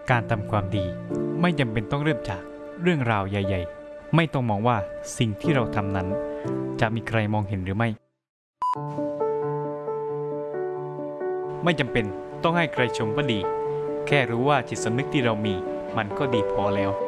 การทำความดีไม่จำเป็นต้องเริ่มจากเรื่องราวใหญ่ๆไม่ต้องมองว่าสิ่งที่เราทำนั้นจะมีใครมองเห็นหรือไม่ไม่จำเป็นต้องให้ใครชมว่าดีแค่รู้ว่าจิตสำนึกที่เรามีมันก็ดีพอแล้ว